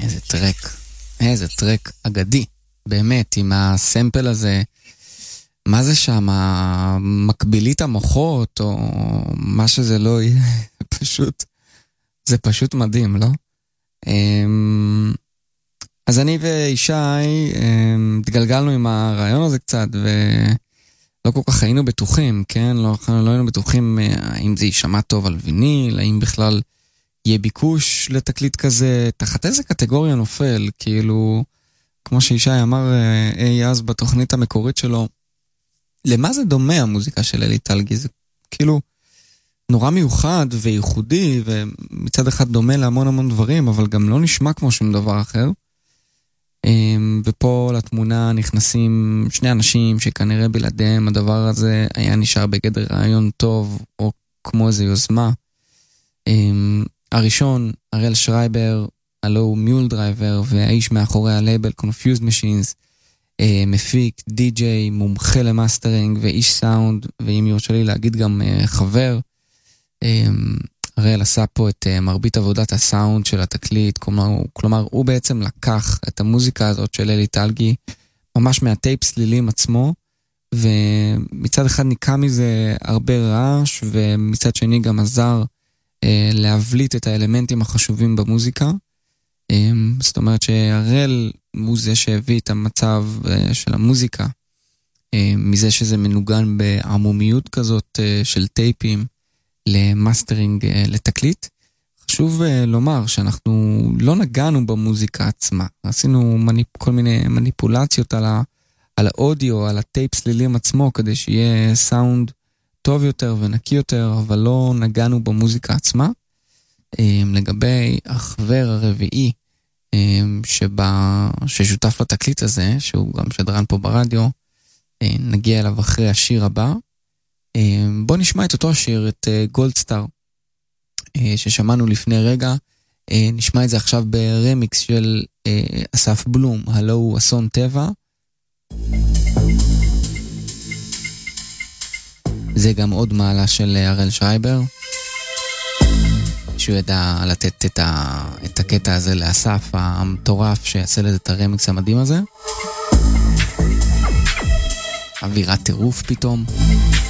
איזה טרק אגדי, באמת, עם הסמפל הזה, מה זה שם, מקבילית המוחות, או מה שזה לא יהיה, זה פשוט מדהים, לא? אז אני וישי התגלגלנו עם הרעיון הזה קצת, ולא כל כך היינו בטוחים, כן? לא היינו בטוחים האם זה יישמע טוב על ויניל, האם בכלל יהיה ביקוש לתקליט כזה, תחת איזה קטגוריה נופל, כאילו, כמו שישי אמר אז בתוכנית המקורית שלו, למה זה דומה המוזיקה של אלי טלגי? זה כאילו נורא מיוחד וייחודי, ומצד אחד דומה להמון המון דברים, אבל גם לא נשמע כמו שום דבר אחר. ופה לתמונה נכנסים שני אנשים שכנראה בלעדיהם הדבר הזה היה נשאר בגדר רעיון טוב, או כמו איזו יוזמה. הראשון, אראל שרייבר, הלו הוא מיול דרייבר, והאיש מאחורי הלייבל Confused Machines, מפיק, די-ג'יי, מומחה למאסטרינג ואיש סאונד, ואם יורשה לי להגיד גם חבר. הראל עשה פה את מרבית עבודת הסאונד של התקליט, כלומר הוא בעצם לקח את המוזיקה הזאת של אלי טלגי, ממש מהטייפ סלילים עצמו, ומצד אחד ניקה מזה הרבה רעש, ומצד שני גם עזר להבליט את האלמנטים החשובים במוזיקה. זאת אומרת שהראל הוא זה שהביא את המצב של המוזיקה, מזה שזה מנוגן בעמומיות כזאת של טייפים, למאסטרינג לתקליט. חשוב לומר שאנחנו לא נגענו במוזיקה עצמה, עשינו כל מיני מניפולציות על האודיו, על הטייפ סלילים עצמו, כדי שיהיה סאונד טוב יותר ונקי יותר, אבל לא נגענו במוזיקה עצמה. לגבי החבר הרביעי ששותף לתקליט הזה, שהוא גם שדרן פה ברדיו, נגיע אליו אחרי השיר הבא. בוא נשמע את אותו השיר, את גולדסטאר, ששמענו לפני רגע. נשמע את זה עכשיו ברמיקס של אסף בלום, הלו הוא אסון טבע. זה גם עוד מעלה של אראל שרייבר, שהוא ידע לתת את הקטע הזה לאסף המטורף שיעשה לזה את הרמיקס המדהים הזה. אווירת טירוף פתאום.